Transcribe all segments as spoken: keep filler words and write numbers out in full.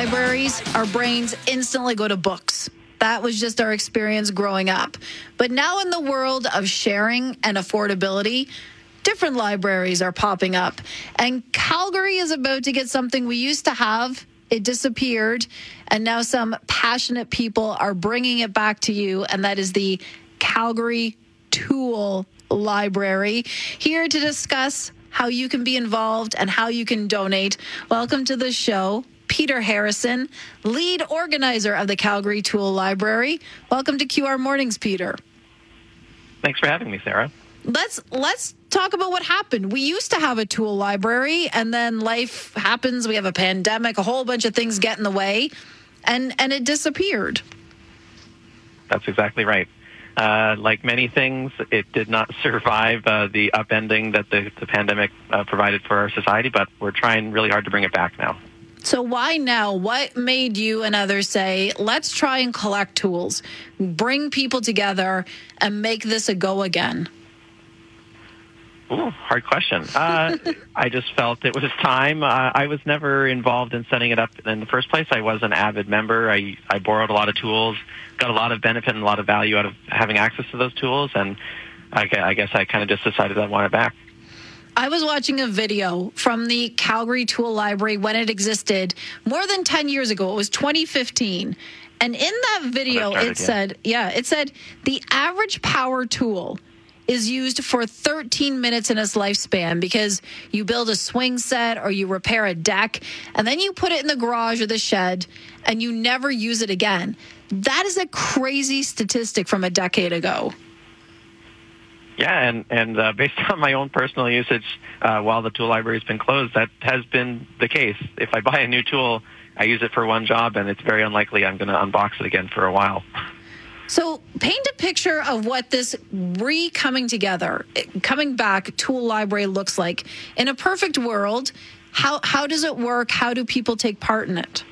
libraries, our brains instantly go to books. That was just our experience growing up. But now in the world of sharing and affordability, different libraries are popping up. And Calgary is about to get something we used to have. It disappeared. And now some passionate people are bringing it back to you. And that is the Calgary Tool Library. Here to discuss how you can be involved and how you can donate. Welcome to the show, Peter Harrison, lead organizer of the Calgary Tool Library. Welcome to Q R Mornings, Peter. Thanks for having me, Sarah. Let's let's talk about what happened. We used to have a tool library, and then life happens. We have a pandemic, a whole bunch of things get in the way, and, and it disappeared. That's exactly right. Uh, like many things, it did not survive uh, the upending that the, the pandemic uh, provided for our society, but we're trying really hard to bring it back now. So why now? What made you and others say, let's try and collect tools, bring people together, and make this a go again? Ooh, hard question. Uh, I just felt it was time. Uh, I was never involved in setting it up in the first place. I was an avid member. I, I borrowed a lot of tools, got a lot of benefit and a lot of value out of having access to those tools, and I, I guess I kind of just decided I want it back. I was watching a video from the Calgary Tool Library when it existed more than ten years ago. It was twenty fifteen. And in that video, started, it said, yeah. yeah, it said the average power tool is used for thirteen minutes in its lifespan because you build a swing set or you repair a deck and then you put it in the garage or the shed and you never use it again. That is a crazy statistic from a decade ago. Yeah, and, and uh, based on my own personal usage, uh, while the tool library has been closed, that has been the case. If I buy a new tool, I use it for one job, and it's very unlikely I'm going to unbox it again for a while. So paint a picture of what this re-coming together, coming back tool library looks like. In a perfect world, how, how does it work? How do people take part in it?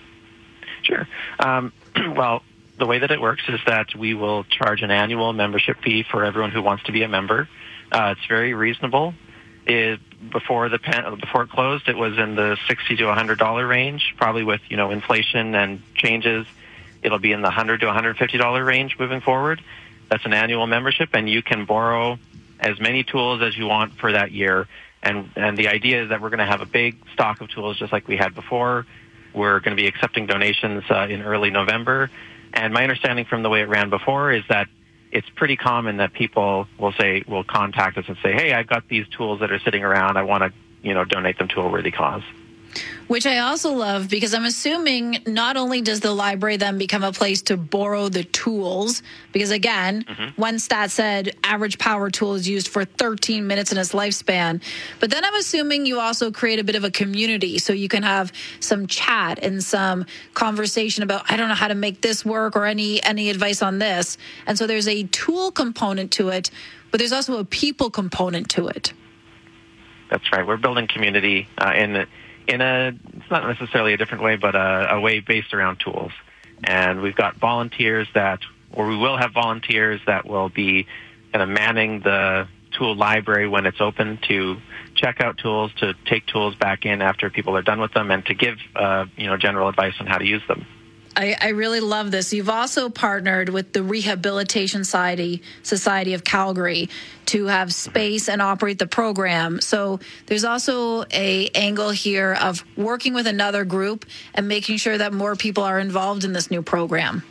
Sure. Um, well, the way that it works is that we will charge an annual membership fee for everyone who wants to be a member. Uh, it's very reasonable. It, before the pan, before it closed, it was in the sixty to one hundred dollars range. Probably with you know inflation and changes, it'll be in the one hundred to one hundred fifty dollars range moving forward. That's an annual membership, and you can borrow as many tools as you want for that year. And and the idea is that we're going to have a big stock of tools just like we had before. We're going to be accepting donations uh, in early November. And my understanding from the way it ran before is that it's pretty common that people will say, will contact us and say, hey, I've got these tools that are sitting around. I want to, you know, donate them to a worthy cause. Which I also love because I'm assuming not only does the library then become a place to borrow the tools, because again, mm-hmm. one stat said average power tool is used for thirteen minutes in its lifespan. But then I'm assuming you also create a bit of a community so you can have some chat and some conversation about, I don't know how to make this work or any, any advice on this. And so there's a tool component to it, but there's also a people component to it. That's right. We're building community uh, in the in a, it's not necessarily a different way, but a, a way based around tools. And we've got volunteers that, or we will have volunteers that will be kind of manning the tool library when it's open to check out tools, to take tools back in after people are done with them, and to give, uh, you know, general advice on how to use them. I, I really love this. You've also partnered with the Rehabilitation Society, Society of Calgary to have space and operate the program. So there's also a angle here of working with another group and making sure that more people are involved in this new program.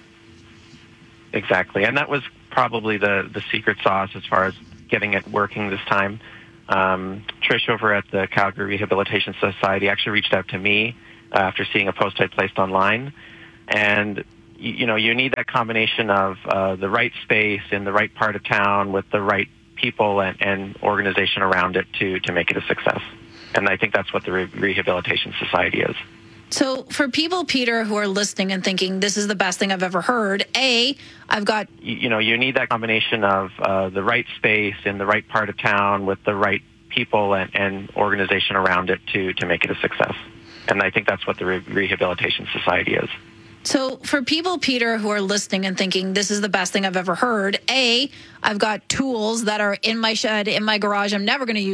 Exactly. And that was probably the, the secret sauce as far as getting it working this time. Um, Trish over at the Calgary Rehabilitation Society actually reached out to me uh, after seeing a post I placed online. And, you know, you need that combination of uh, the right space in the right part of town with the right people and, and organization around it to, to make it a success. And I think that's what the Re- Rehabilitation Society is. So for people, Peter, who are listening and thinking, this is the best thing I've ever heard, A, I've got... You, you know, you need that combination of uh, the right space in the right part of town with the right people and, and organization around it to, to make it a success. And I think that's what the Re- Rehabilitation Society is. So for people, Peter, who are listening and thinking, this is the best thing I've ever heard, A, I've got tools that are in my shed, in my garage, I'm never going to use